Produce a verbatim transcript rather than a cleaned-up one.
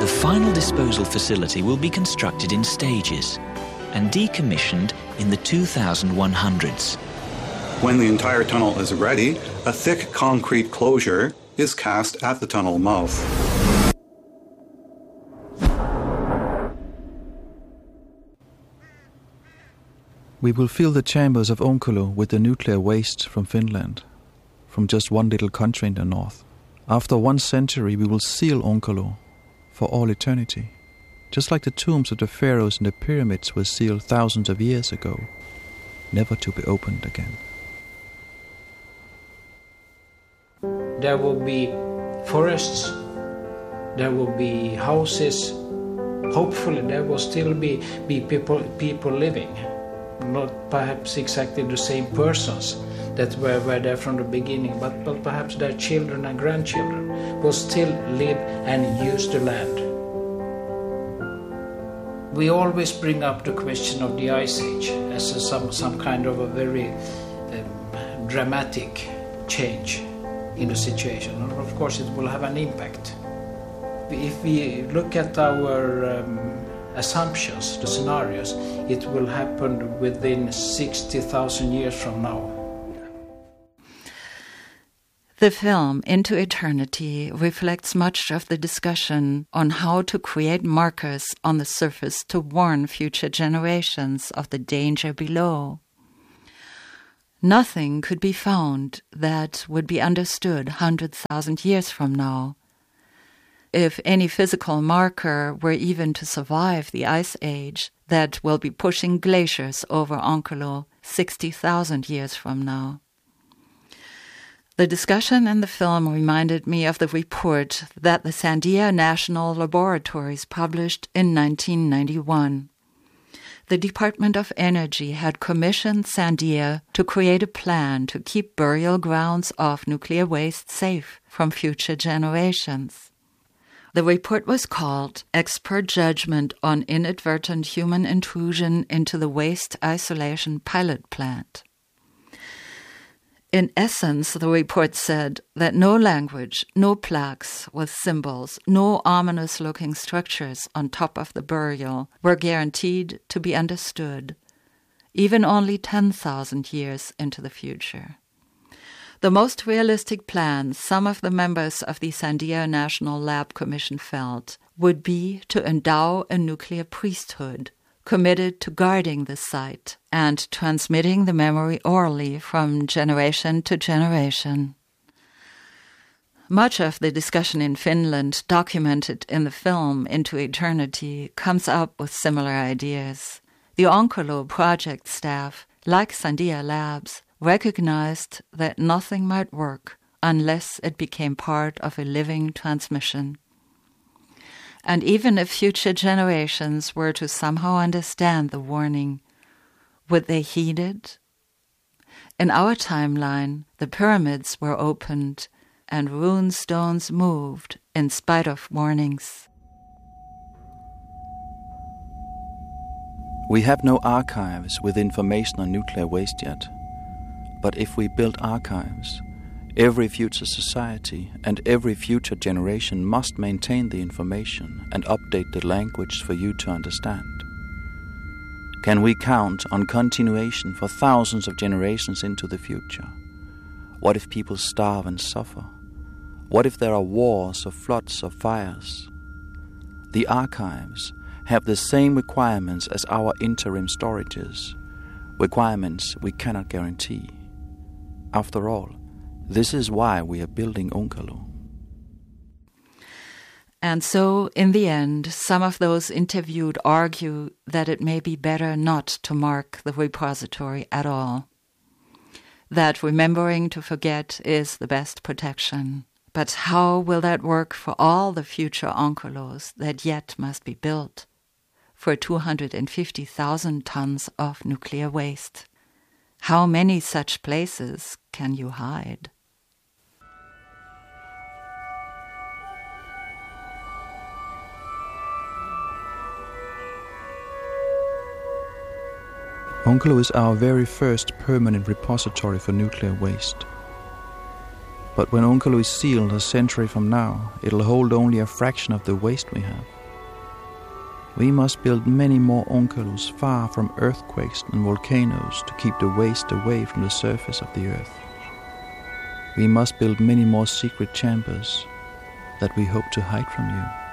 The final disposal facility will be constructed in stages and decommissioned in the two thousand one hundreds. When the entire tunnel is ready, a thick concrete closure is cast at the tunnel mouth. We will fill the chambers of Onkalo with the nuclear waste from Finland, from just one little country in the north. After one century, we will seal Onkalo for all eternity, just like the tombs of the pharaohs and the pyramids were sealed thousands of years ago, never to be opened again. There will be forests, there will be houses, hopefully there will still be, be people, people living. Not perhaps exactly the same persons that were, were there from the beginning, but, but perhaps their children and grandchildren will still live and use the land. We always bring up the question of the Ice Age as a, some, some kind of a very um, dramatic change in the situation, and of course it will have an impact. If we look at our um, assumptions, the scenarios, it will happen within sixty thousand years from now. The film Into Eternity reflects much of the discussion on how to create markers on the surface to warn future generations of the danger below. Nothing could be found that would be understood one hundred thousand years from now. If any physical marker were even to survive the Ice Age, that will be pushing glaciers over Onkalo sixty thousand years from now. The discussion in the film reminded me of the report that the Sandia National Laboratories published in nineteen ninety-one. The Department of Energy had commissioned Sandia to create a plan to keep burial grounds of nuclear waste safe from future generations. The report was called Expert Judgment on Inadvertent Human Intrusion into the Waste Isolation Pilot Plant. In essence, the report said that no language, no plaques with symbols, no ominous-looking structures on top of the burial were guaranteed to be understood, even only ten thousand years into the future. The most realistic plan some of the members of the Sandia National Lab Commission felt would be to endow a nuclear priesthood committed to guarding the site and transmitting the memory orally from generation to generation. Much of the discussion in Finland documented in the film Into Eternity comes up with similar ideas. The Onkalo project staff, like Sandia Labs, recognized that nothing might work unless it became part of a living transmission. And even if future generations were to somehow understand the warning, would they heed it? In our timeline, the pyramids were opened and rune stones moved in spite of warnings. We have no archives with information on nuclear waste yet. But if we build archives, every future society and every future generation must maintain the information and update the language for you to understand. Can we count on continuation for thousands of generations into the future? What if people starve and suffer? What if there are wars or floods or fires? The archives have the same requirements as our interim storages, requirements we cannot guarantee. After all, this is why we are building Onkalo. And so, in the end, some of those interviewed argue that it may be better not to mark the repository at all. That remembering to forget is the best protection. But how will that work for all the future Onkalos that yet must be built? For two hundred fifty thousand tons of nuclear waste. How many such places can you hide? Onkalo is our very first permanent repository for nuclear waste. But when Onkalo is sealed a century from now, it'll hold only a fraction of the waste we have. We must build many more onkelos far from earthquakes and volcanoes to keep the waste away from the surface of the earth. We must build many more secret chambers that we hope to hide from you.